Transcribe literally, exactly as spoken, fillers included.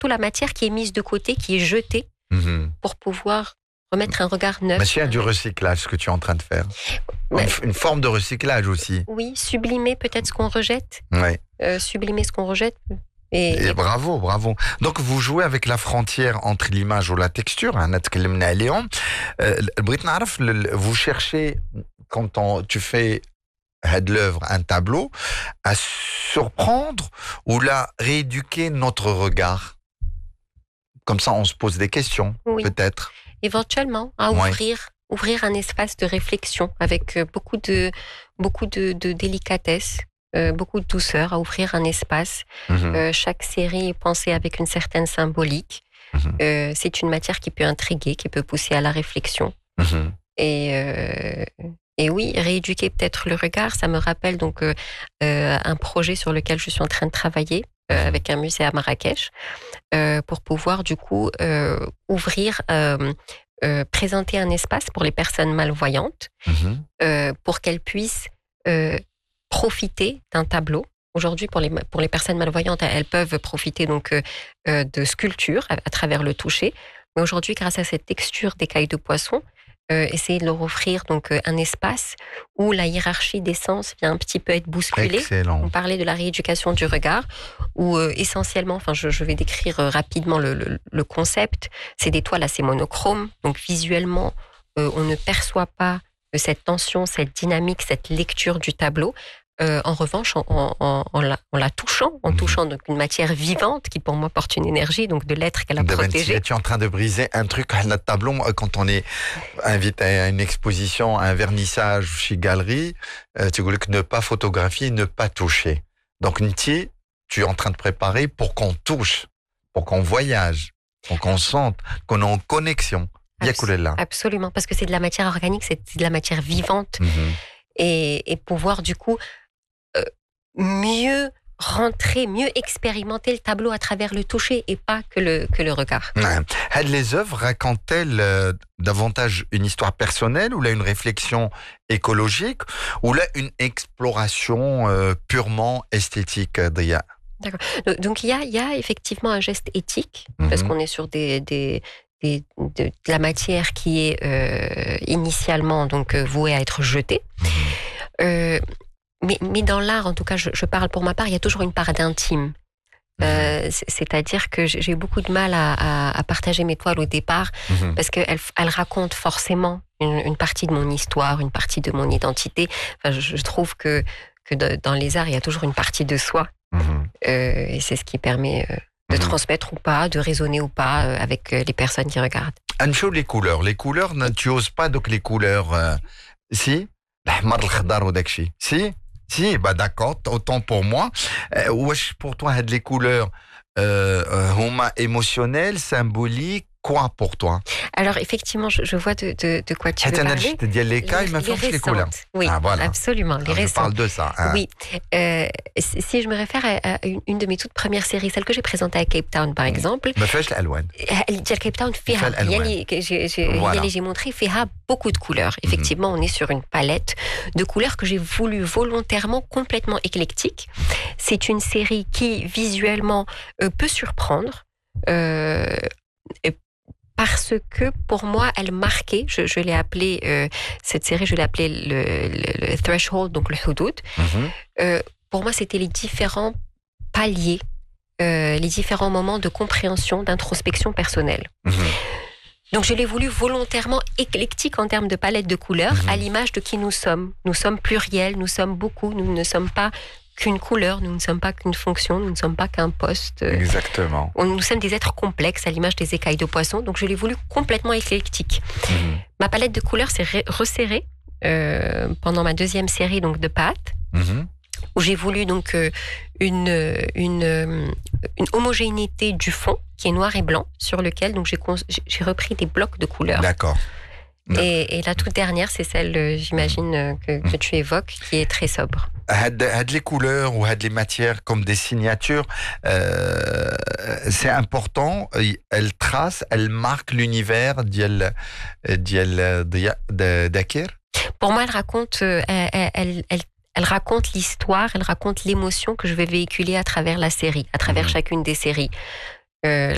surtout la matière qui est mise de côté, qui est jetée, mm-hmm. pour pouvoir remettre un regard neuf. Mais c'est du recyclage, ce que tu es en train de faire. Ouais. Une, une forme de recyclage aussi. Oui, sublimer peut-être ce qu'on rejette. Oui. Euh, sublimer ce qu'on rejette. Et, et bravo, bravo. Donc, vous jouez avec la frontière entre l'image ou la texture. Vous cherchez, quand on, tu fais de l'œuvre, un tableau, à surprendre ou là, rééduquer notre regard. Comme ça, on se pose des questions, oui. peut-être. Éventuellement, à ouais. ouvrir, ouvrir un espace de réflexion avec beaucoup de, beaucoup de, de délicatesse. Euh, beaucoup de douceur, à ouvrir un espace. Mm-hmm. Euh, chaque série est pensée avec une certaine symbolique. Mm-hmm. Euh, c'est une matière qui peut intriguer, qui peut pousser à la réflexion. Mm-hmm. Et, euh, et oui, rééduquer peut-être le regard, ça me rappelle donc euh, euh, un projet sur lequel je suis en train de travailler euh, avec un musée à Marrakech euh, pour pouvoir du coup euh, ouvrir, euh, euh, présenter un espace pour les personnes malvoyantes mm-hmm. euh, pour qu'elles puissent euh, profiter d'un tableau. Aujourd'hui, pour les, pour les personnes malvoyantes, elles peuvent profiter donc euh, de sculptures à, à travers le toucher. Mais aujourd'hui, grâce à cette texture d'écailles de poisson, euh, essayer de leur offrir donc un espace où la hiérarchie des sens vient un petit peu être bousculée. Excellent. On parlait de la rééducation du regard, où euh, essentiellement, enfin, je, je vais décrire rapidement le, le, le concept. C'est des toiles assez monochromes, donc visuellement, euh, on ne perçoit pas cette tension, cette dynamique, cette lecture du tableau. Euh, en revanche, en, en, en, la, en la touchant, en mmh. touchant donc une matière vivante qui pour moi porte une énergie, donc de l'être qu'elle a de protégé. Tu es en train de briser un truc à notre tableau. Quand on est invité à une exposition, à un vernissage chez Galerie, euh, tu veux que ne pas photographier, ne pas toucher. Donc Nti, tu es en train de préparer pour qu'on touche, pour qu'on voyage, pour qu'on sente, qu'on est en connexion. Absol- absolument, parce que c'est de la matière organique, c'est de la matière vivante. Mmh. Et, et pouvoir du coup euh, mieux rentrer, mieux expérimenter le tableau à travers le toucher et pas que le, que le regard. Ouais. Les œuvres racontent-elles euh, davantage une histoire personnelle ou là une réflexion écologique ou là une exploration euh, purement esthétique, Dria? D'accord. Donc il y a, il y a effectivement un geste éthique, mm-hmm. parce qu'on est sur des... des De, de, de la matière qui est euh, initialement donc euh, vouée à être jetée. Mmh. Euh, mais, mais dans l'art, en tout cas, je, je parle pour ma part, il y a toujours une part d'intime. Mmh. Euh, c'est-à-dire que j'ai beaucoup de mal à, à, à partager mes toiles au départ, mmh. parce qu'elles elles racontent forcément une, une partie de mon histoire, une partie de mon identité. Enfin, je, je trouve que, que de, dans les arts, il y a toujours une partie de soi. Mmh. Euh, et c'est ce qui permet... Euh, de transmettre ou pas, de raisonner ou pas euh, avec euh, les personnes qui regardent. Ancho, les couleurs. Les couleurs, tu oses pas donc les couleurs. Euh, si Si Si, bah d'accord, autant pour moi. Euh, wesh, pour toi, les couleurs euh, émotionnelles, symboliques, quoi pour toi? Alors effectivement, je, je vois de, de, de quoi tu veux parler. Les, les, les, les couleurs. Oui, ah, voilà. Absolument. Les Alors, je parle de ça. Hein. Oui. Euh, si je me réfère à, à une, une de mes toutes premières séries, celle que j'ai présentée à Cape Town, par exemple. ما فيهاش الألوان. Cape Town fait j'ai montré fait beaucoup de couleurs. Effectivement, mm-hmm. on est sur une palette de couleurs que j'ai voulu volontairement complètement éclectique. C'est une série qui visuellement euh, peut surprendre. Euh, Parce que pour moi, elle marquait, je, je l'ai appelée, euh, cette série, je l'ai appelée le, le, le threshold, donc le hudud. Mm-hmm. Euh, pour moi, c'était les différents paliers, euh, les différents moments de compréhension, d'introspection personnelle. Mm-hmm. Donc, je l'ai voulu volontairement éclectique en termes de palette de couleurs, mm-hmm. à l'image de qui nous sommes. Nous sommes pluriels, nous sommes beaucoup, nous ne sommes pas qu'une couleur, nous ne sommes pas qu'une fonction, nous ne sommes pas qu'un poste. Exactement. On, nous sommes des êtres complexes à l'image des écailles de poisson, donc je l'ai voulu complètement éclectique. Mmh. Ma palette de couleurs s'est ré- resserrée euh, pendant ma deuxième série donc de pâtes, mmh. où j'ai voulu donc euh, une, une, une homogénéité du fond qui est noir et blanc, sur lequel donc j'ai, j'ai repris des blocs de couleurs. D'accord. Et, et la toute dernière, c'est celle, j'imagine, que, que tu évoques, qui est très sobre. had les couleurs ou had les matières comme des signatures, euh, c'est important. Elles tracent, elles marquent l'univers d'Yel Dakir. Pour moi, elle raconte, elle, elle, elle, elle raconte l'histoire, elle raconte l'émotion que je vais véhiculer à travers la série, à travers mmh. chacune des séries. Euh,